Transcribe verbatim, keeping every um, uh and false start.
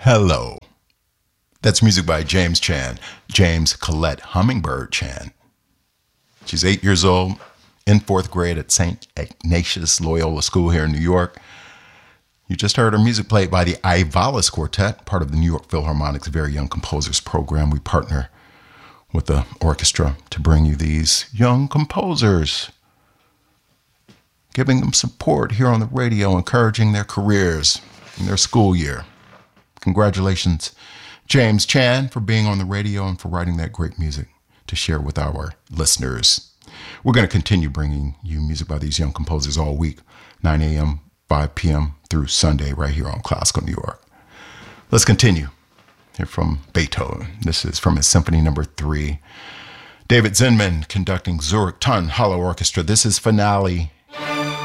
Hello. That's music by James Chan, James Colette Hummingbird Chan. She's eight years old, in fourth grade at Saint Ignatius Loyola School here in New York. You just heard her music played by the Ivalis Quartet, part of the New York Philharmonic's Very Young Composers program. We partner with the orchestra to bring you these young composers, giving them support here on the radio, encouraging their careers in their school year. Congratulations, James Chan, for being on the radio and for writing that great music to share with our listeners. We're going to continue bringing you music by these young composers all week, nine a.m., five p.m. through Sunday, right here on Classical New York. Let's continue. Here from Beethoven. This is from his Symphony Number Three. David Zinman conducting Zurich Ton Hollow Orchestra. This is Finale